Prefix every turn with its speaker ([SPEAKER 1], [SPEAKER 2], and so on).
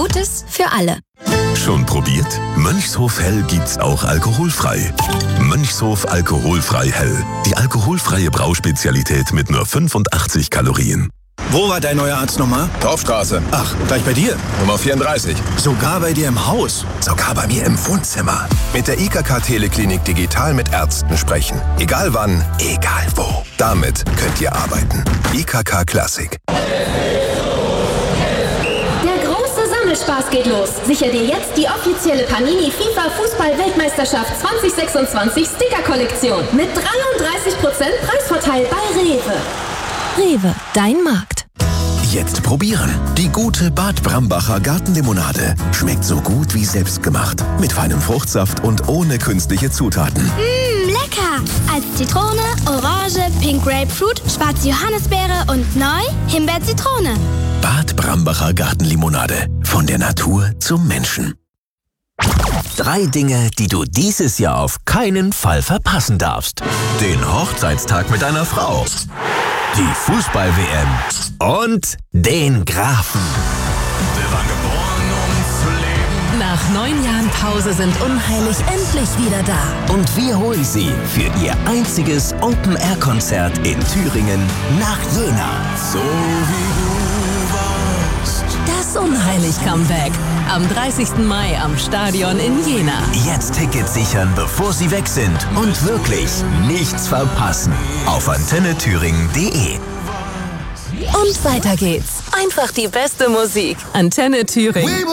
[SPEAKER 1] Gutes für alle.
[SPEAKER 2] Schon probiert? Mönchshof Hell gibt's auch alkoholfrei. Mönchshof Alkoholfrei Hell. Die alkoholfreie Brauspezialität mit nur 85 Kalorien.
[SPEAKER 3] Wo war dein neuer Arzt nochmal?
[SPEAKER 4] Dorfstraße.
[SPEAKER 3] Ach, gleich bei dir?
[SPEAKER 4] Nummer 34.
[SPEAKER 3] Sogar bei dir im Haus?
[SPEAKER 4] Sogar bei mir im Wohnzimmer. Mit der IKK Teleklinik digital mit Ärzten sprechen. Egal wann, egal wo. Damit könnt ihr arbeiten. IKK Classic.
[SPEAKER 5] Spaß geht los. Sicher dir jetzt die offizielle Panini FIFA Fußball-Weltmeisterschaft 2026 Sticker-Kollektion mit 33% Preisvorteil bei Rewe.
[SPEAKER 1] Rewe, dein Markt.
[SPEAKER 6] Jetzt probieren. Die gute Bad Brambacher Gartenlimonade. Schmeckt so gut wie selbstgemacht. Mit feinem Fruchtsaft und ohne künstliche Zutaten.
[SPEAKER 7] Lecker! Als Zitrone, Orange, Pink Grapefruit, schwarze Johannisbeere und neu Himbeer-Zitrone.
[SPEAKER 6] Bad Brambacher Gartenlimonade. Von der Natur zum Menschen. 3 Dinge, die du dieses Jahr auf keinen Fall verpassen darfst. Den Hochzeitstag mit deiner Frau. Die Fußball-WM. Und den Grafen.
[SPEAKER 8] Wir waren geboren, um zu leben.
[SPEAKER 1] Nach 9 Jahren Pause sind Unheilig endlich wieder da.
[SPEAKER 6] Und wir holen sie für ihr einziges Open-Air-Konzert in Thüringen nach Jena.
[SPEAKER 8] So wie du warst.
[SPEAKER 1] Das Unheilig-Comeback. Am 30. Mai am Stadion in Jena.
[SPEAKER 6] Jetzt Tickets sichern, bevor sie weg sind. Und wirklich nichts verpassen. Auf antennethüringen.de.
[SPEAKER 1] Und weiter geht's. Einfach die beste Musik. Antenne Thüringen.